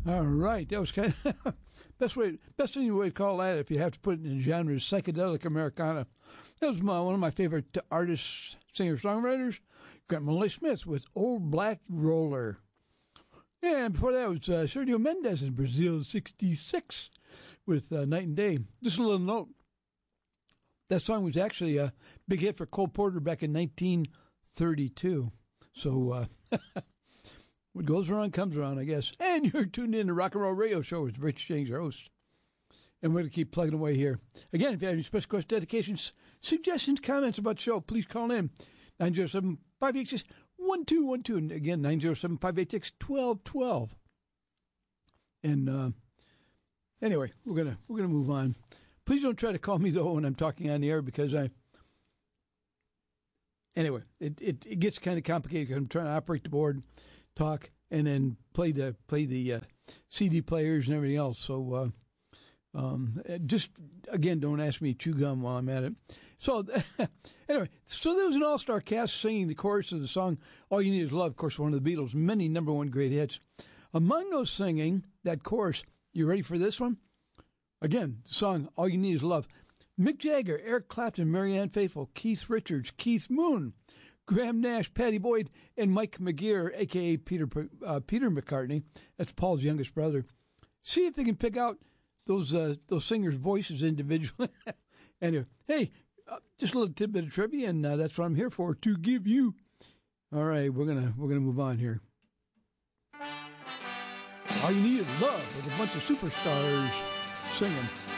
All right, that was kind of best thing way to call that if you have to put it in genre is psychedelic Americana. That was one of my favorite artists, singer-songwriters, Grant Molly Smith with Old Black Roller. Yeah, and before that was Sergio Mendes in Brazil '66 with Night and Day. Just a little note. That song was actually a big hit for Cole Porter back in 1932. So what goes around comes around, I guess. And you're tuned in to Rock and Roll Radio Show with Rich James, your host. And we're going to keep plugging away here. Again, if you have any special question, dedications, suggestions, comments about the show, please call in 907-586-1212. And again, 907-586-1212. And anyway, we're gonna move on. Please don't try to call me, though, when I'm talking on the air because anyway, it gets kind of complicated because I'm trying to operate the board, talk, and then play the CD players and everything else. So just, again, don't ask me to chew gum while I'm at it. So anyway, so there was an all-star cast singing the chorus of the song All You Need Is Love, of course, one of the Beatles' many number one great hits. Among those singing that chorus, you ready for this one? Again, the song All You Need Is Love. Mick Jagger, Eric Clapton, Marianne Faithfull, Keith Richards, Keith Moon, Graham Nash, Patty Boyd, and Mike McGear, a.k.a. Peter McCartney. That's Paul's youngest brother. See if they can pick out those singers' voices individually. Anyway, hey, just a little tidbit of trivia, and that's what I'm here for, to give you. All right, we're gonna move on here. All You Need Is Love with a bunch of superstars singing.